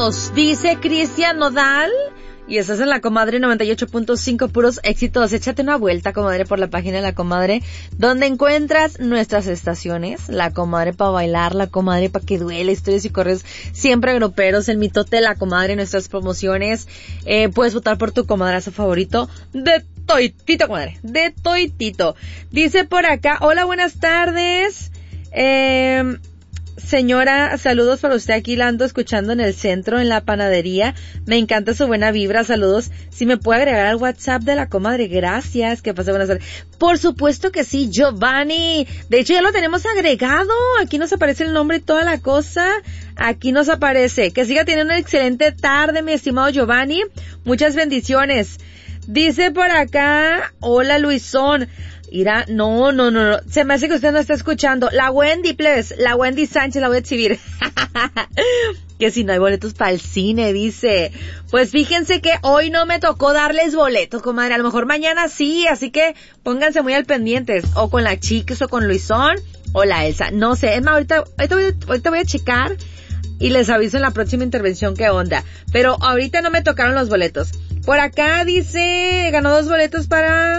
éxitos, dice Cristian Nodal. Y estás en La Comadre 98.5, puros éxitos. Échate una vuelta, comadre, por la página de La Comadre, donde encuentras nuestras estaciones. La Comadre para bailar, La Comadre para que duele, historias y correos siempre groperos, el mitote de La Comadre, nuestras promociones. Puedes votar por tu comadrazo favorito de toitito, comadre, de toitito. Dice por acá, hola, buenas tardes. Señora, saludos para usted, aquí la ando escuchando en el centro, en la panadería. Me encanta su buena vibra, saludos. Si me puede agregar al WhatsApp de La Comadre, gracias. Que pase buenas tardes. Por supuesto que sí, Giovanni. De hecho, ya lo tenemos agregado. Aquí nos aparece el nombre y toda la cosa. Aquí nos aparece. Que siga teniendo una excelente tarde, mi estimado Giovanni. Muchas bendiciones. Dice por acá, hola Luisón. Mira, no. Se me hace que usted no está escuchando. La Wendy, please. La Wendy Sánchez, la voy a exhibir. Que si no hay boletos para el cine, dice. Pues fíjense que hoy no me tocó darles boletos, comadre. A lo mejor mañana sí, así que pónganse muy al pendientes. O con la Chiquis, o con Luisón, o la Elsa. No sé, es más, ahorita voy a checar y les aviso en la próxima intervención qué onda. Pero ahorita no me tocaron los boletos. Por acá dice, ganó 2 boletos para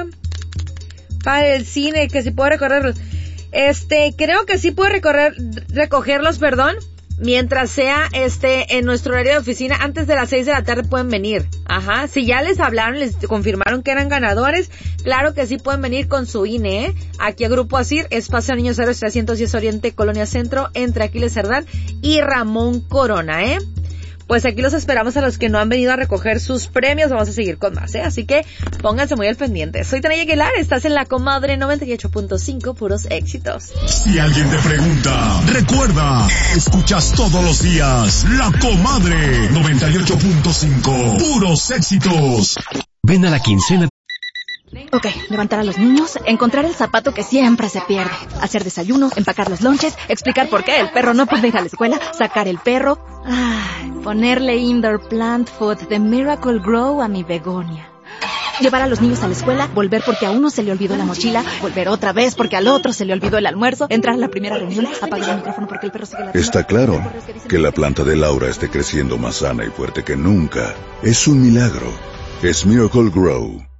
el cine, que si puedo recorrerlos. Creo que sí puedo recogerlos, mientras sea en nuestro horario de oficina, antes de las 6 de la tarde pueden venir. Ajá, si ya les hablaron, les confirmaron que eran ganadores, claro que sí pueden venir con su INE, Aquí a Grupo Asir, Espacio Niños Héroes 310 Oriente, Colonia Centro, entre Aquiles Cerdán y Ramón Corona, Pues aquí los esperamos a los que no han venido a recoger sus premios. Vamos a seguir con más, Así que pónganse muy al pendiente. Soy Tania Aguilar, estás en La Comadre 98.5, puros éxitos. Si alguien te pregunta, recuerda, escuchas todos los días La Comadre 98.5, puros éxitos. Ven a la quincena. Ok, levantar a los niños, encontrar el zapato que siempre se pierde, hacer desayunos, empacar los lonches, explicar por qué el perro no puede ir a la escuela, sacar el perro, ponerle indoor plant food de Miracle Grow a mi begonia. Llevar a los niños a la escuela, volver porque a uno se le olvidó la mochila, volver otra vez porque al otro se le olvidó el almuerzo, entrar a la primera reunión, apagar el micrófono porque el perro sigue ladrando. Está claro que la planta de Laura esté creciendo más sana y fuerte que nunca. Es un milagro. Es Miracle Grow.